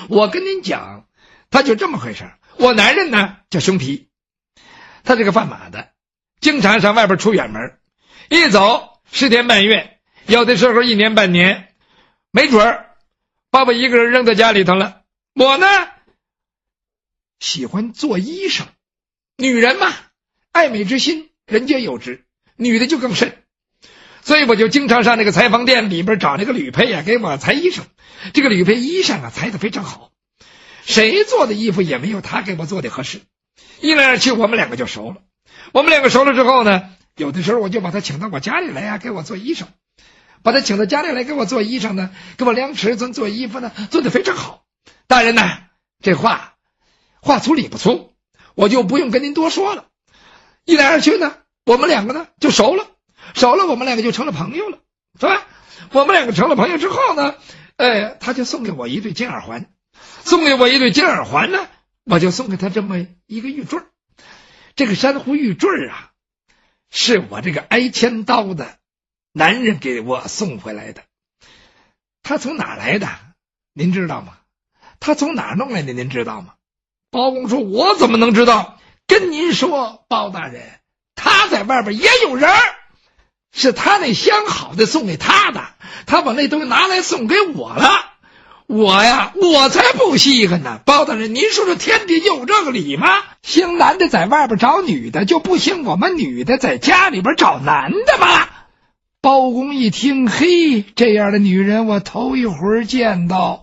我跟您讲，他就这么回事。我男人呢叫熊皮，他是个贩马的，经常上外边出远门，一走10天半月，有的时候1年半年，没准儿把我一个人扔在家里头了。我呢喜欢做衣裳，女人嘛，爱美之心人皆有之，女的就更甚，所以我就经常上那个裁缝店里边找那个吕佩给我裁衣裳。这个吕佩衣裳裁得非常好，谁做的衣服也没有他给我做的合适。一来二去，我们两个就熟了。我们两个熟了之后呢，有的时候我就把他请到我家里来给我做衣裳。把他请到家里来给我做衣裳呢，给我量尺寸做衣服呢，做得非常好。大人呢，这话粗理不粗，我就不用跟您多说了。一来二去呢，我们两个呢就熟了，我们两个就成了朋友了，是吧？我们两个成了朋友之后呢，他就送给我一对金耳环，呢，我就送给他这么一个玉坠。这个珊瑚玉坠啊，是我这个挨千刀的男人给我送回来的。他从哪来的您知道吗？他从哪弄来的您知道吗？包公说，我怎么能知道？跟您说，包大人，他在外边也有人，是他那相好的送给他的，他把那东西拿来送给我了。我才不稀罕呢。包大人，您说说天地有这个理吗？兴男的在外边找女的，就不兴我们女的在家里边找男的吗？包公一听，嘿，这样的女人我头一回见到。